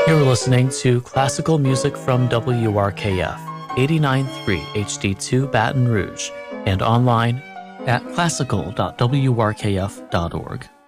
You're listening to classical music from WRKF 89.3 HD2 Baton Rouge and online at classical.wrkf.org.